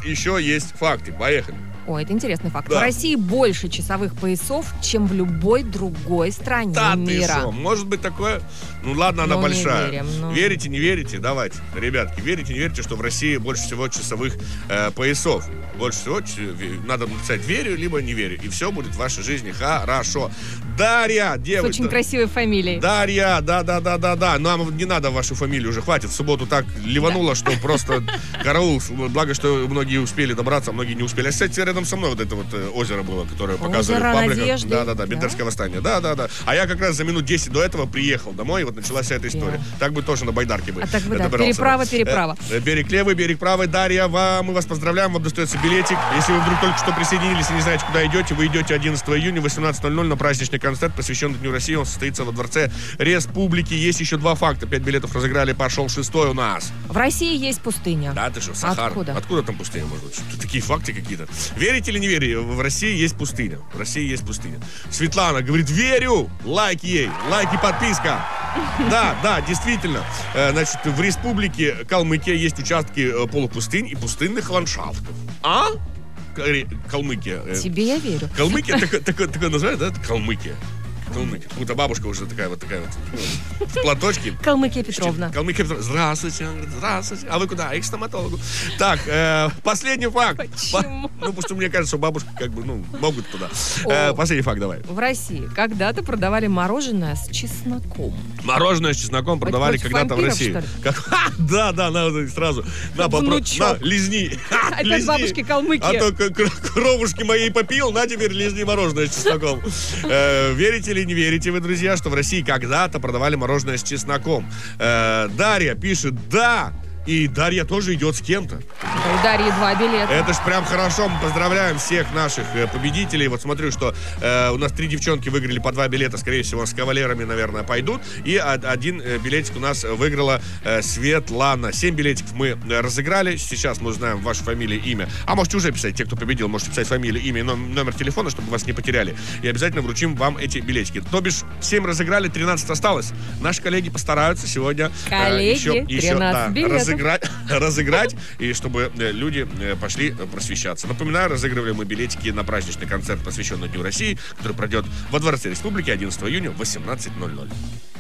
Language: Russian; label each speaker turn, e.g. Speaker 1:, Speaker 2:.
Speaker 1: еще есть факты. Поехали.
Speaker 2: Ой, это интересный факт.
Speaker 1: Да.
Speaker 2: В России больше часовых поясов, чем в любой другой стране
Speaker 1: Да
Speaker 2: мира.
Speaker 1: ты шо, может быть такое? Ну ладно, она
Speaker 2: Ну, не
Speaker 1: большая.
Speaker 2: верим, ну.
Speaker 1: Верите, не верите? Давайте, ребятки, верите, не верите, что в России больше всего часовых поясов? Больше всего надо написать верю, либо не верю. И все будет в вашей жизни хорошо. Дарья,
Speaker 2: С
Speaker 1: девочка.
Speaker 2: очень красивой фамилией.
Speaker 1: Дарья, да. Нам не надо вашу фамилию уже, хватит. В субботу так ливануло, что просто караул. Благо, что многие успели добраться, а многие не успели. А, кстати, рядом со мной вот это вот озеро было, которое показывали в пабликах.
Speaker 2: Надежды.
Speaker 1: Да, Бендерское восстание. Да. А я как раз за минут 10 до этого приехал домой, и вот началась вся эта история. Так бы тоже на байдарке бы.
Speaker 2: А так бы, да,
Speaker 1: добирался.
Speaker 2: переправа.
Speaker 1: Берег левый, берег правый. Дарья, мы вас поздравляем, вам достается билетик. Если вы вдруг только что присоединились и не знаете, куда идете, вы идете 11 июня в 18:00 на праздничный концерт, посвященный Дню России. Он состоится во Дворце Республики. Есть еще 2 факта. 5 билетов разыграли, пошел 6-й у нас.
Speaker 2: В России есть пустыня.
Speaker 1: Да, ты что, Сахара? Откуда там пустыня, может быть? Что, такие факты какие-то. Верите или не верите? В России есть пустыня. В России есть пустыня. Светлана говорит, верю! Лайк ей, лайк и подписка. Да, действительно. Значит, в республике Калмыкия есть участки полупустынь и пустынных ландшафтов. Калмыкия.
Speaker 2: Тебе я верю.
Speaker 1: Калмыкия, такое название, да? Калмыкия. Как-то бабушка уже такая вот, в платочке.
Speaker 2: Калмыкия Петровна.
Speaker 1: Калмыкия Петровна. Здравствуйте. Она говорит, здравствуйте. А вы куда? Я к стоматологу. Так, последний факт.
Speaker 2: Почему?
Speaker 1: Ну, потому что мне кажется, что бабушки могут туда. Последний факт давай.
Speaker 2: В России когда-то продавали мороженое с чесноком.
Speaker 1: Мороженое с чесноком продавали когда-то в России. Да, на, сразу. На, лизни.
Speaker 2: Опять бабушки Калмыкии.
Speaker 1: А то кровушки моей попил, на теперь лизни мороженое с чесноком. Верите или не верите вы, друзья, что в России когда-то продавали мороженое с чесноком? Дарья пишет, да. И Дарья тоже идет с кем-то.
Speaker 2: У Дарьи 2 билета.
Speaker 1: Это ж прям хорошо. Мы поздравляем всех наших победителей. Вот смотрю, что у нас 3 девчонки выиграли по 2 билета. Скорее всего, с кавалерами, наверное, пойдут. И 1 билетик у нас выиграла Светлана. 7 билетиков мы разыграли. Сейчас мы узнаем вашу фамилию, имя. А можете уже писать, те, кто победил, можете писать фамилию, имя и номер телефона, чтобы вас не потеряли. И обязательно вручим вам эти билетики. То бишь, 7 разыграли, 13 осталось. Наши коллеги постараются сегодня еще
Speaker 2: 13 билетов.
Speaker 1: Разыграть, и чтобы люди пошли просвещаться. Напоминаю, разыгрывали мы билетики на праздничный концерт, посвященный Дню России, который пройдет во Дворце Республики 11 июня в 18:00.